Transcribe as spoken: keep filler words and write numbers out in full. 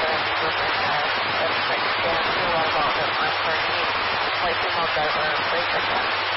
You're welcome. I'm Bernie, White Female Driver, Break Again.